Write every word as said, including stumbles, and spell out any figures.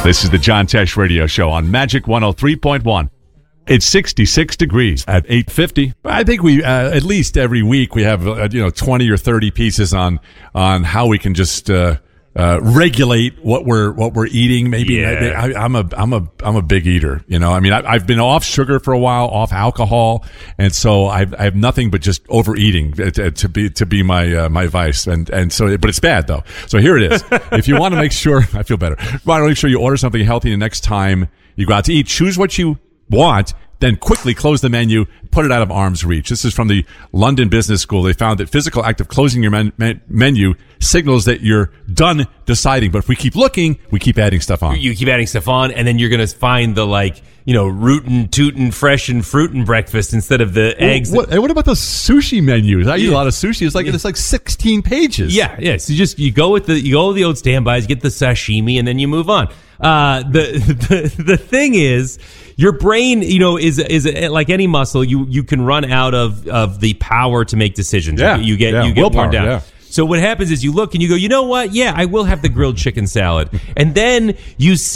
This is the John Tesh Radio Show on Magic one oh three point one. It's sixty-six degrees at eight fifty. I think we, uh, at least every week, we have, uh, you know, twenty or thirty pieces on on how we can just uh, uh, regulate what we're what we're eating. Maybe Yeah. I, I'm a I'm a I'm a big eater. You know, I mean, I, I've been off sugar for a while, off alcohol, and so I've, I have nothing but just overeating to, to be to be my uh, my vice. And and so, but it's bad though. So here it is. If you want to make sure, I feel better. Want to make sure you order something healthy the next time you go out to eat. Choose what you want, then quickly close the menu, put it out of arm's reach. This is from the London Business School. They found that physical act of closing your men- men- menu signals that you're done deciding. But if we keep looking, we keep adding stuff on. You keep adding stuff on, and then you're going to find the, like, you know, rootin', tootin', fresh and fruitin' breakfast instead of the Well, eggs. What, and what about those sushi menus? I eat a Yeah. lot of sushi. It's like it's like sixteen pages. Yeah, yeah. So you just you go with the you go with the old standbys, get the sashimi, and then you move on. Uh, the the the thing is, your brain, you know, is is like any muscle. You you can run out of of the power to make decisions. Yeah, you get yeah. you get Willpower, worn down. yeah. So what happens is you look and you go, you know what? Yeah, I will have the grilled chicken salad, and then you.